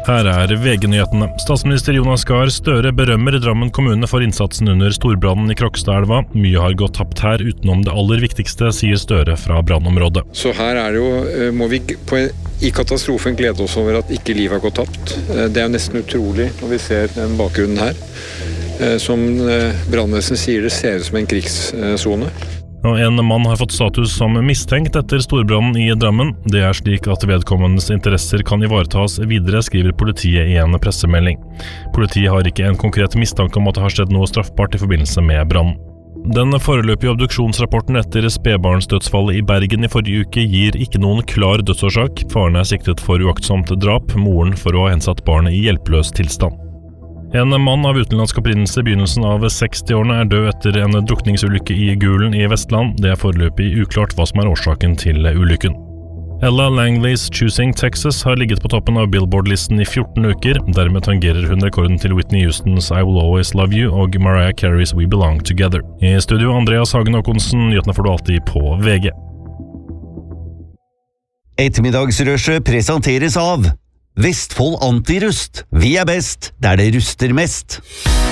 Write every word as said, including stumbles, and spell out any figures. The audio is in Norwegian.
Her er V G-nyhetene. Statsminister Jonas Gahr Støre berømmer Drammen kommune for innsatsen under storbrannen i Krokstadelva. Mye har gått tapt her utenom det aller viktigste, sier Støre fra brannområdet. Så her er det jo, må vi på, i katastrofen glede oss over at ikke livet har gått tapt. Det er nesten utrolig når vi ser den bakgrunnen her. Som brannvesen sier, det ser ut som en krigszone. Og en mann har fått status som mistenkt etter storbrannen i Drammen. Det er slik at vedkommendes interesser kan ivaretas videre, skriver politiet i en pressemelding. Politiet har ikke en konkret mistanke om at det har skjedd noe straffbart i forbindelse med brannen. Den foreløpige obduksjonsrapporten etter spedbarnsdødsfallet i Bergen i forrige uke gir ikke noen klar dødsårsak. Faren er siktet for uaktsomt drap, moren for å ha hensatt barnet i hjelpeløs tilstand. En mann av utenlandsk opprinnelse i begynnelsen av sekstiårene er død etter en drukningsulykke i Gulen i Vestland. Det er foreløpig uklart hva som er årsaken til ulykken. Ella Langleys Choosing Texas har ligget på toppen av Billboard-listen i fjorten uker. Dermed tangerer hun rekorden til Whitney Houstons I Will Always Love You og Mariah Carey's We Belong Together. I studio Andreas Hagen Håkonsen, nyhetene får du alltid på V G. Ettermiddagsrushet presenteres av Vestfold Antirust. Vi er best der det ruster mest.